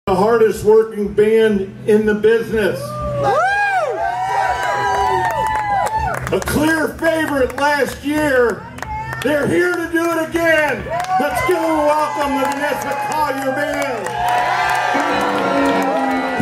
The hardest working band in the business. A clear favorite last year. They're here to do it again. Let's give them a welcome to the Vanessa Collier Band.